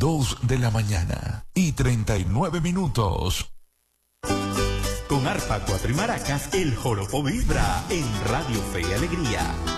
2:39 Con arpa, cuatro y maracas, el joropo vibra en Radio Fe y Alegría.